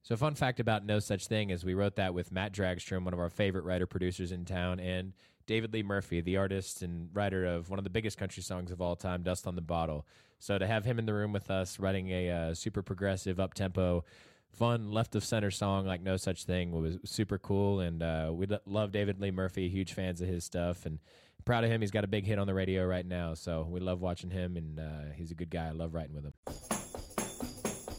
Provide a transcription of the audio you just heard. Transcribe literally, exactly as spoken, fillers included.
So fun fact about No Such Thing is we wrote that with Matt Dragstrom, one of our favorite writer-producers in town, and David Lee Murphy, the artist and writer of one of the biggest country songs of all time, Dust on the Bottle. So to have him in the room with us writing a uh, super progressive, up-tempo, fun, left-of-center song like No Such Thing was super cool, and uh, we love David Lee Murphy, huge fans of his stuff, and proud of him. He's got a big hit on the radio right now, so we love watching him, and uh, he's a good guy. I love writing with him.